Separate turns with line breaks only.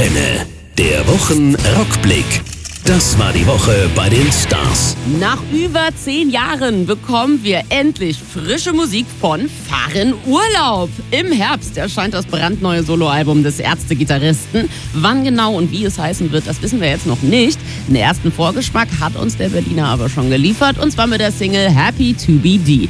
Antenne. Der Wochenrückblick. Das war die Woche bei den Stars.
Nach über 10 Jahren bekommen wir endlich frische Musik von Farin Urlaub. Im Herbst erscheint das brandneue Soloalbum des Ärzte-Gitarristen. Wann genau und wie es heißen wird, das wissen wir jetzt noch nicht. Den ersten Vorgeschmack hat uns der Berliner aber schon geliefert, und zwar mit der Single Happy to be D.